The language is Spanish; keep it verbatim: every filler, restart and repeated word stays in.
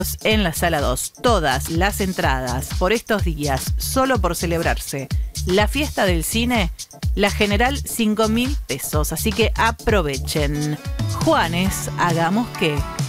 en la sala dos. Todas las entradas por estos días, solo por celebrarse la fiesta del cine, la general cinco mil pesos. Así que aprovechen. Juanes, hagamos que...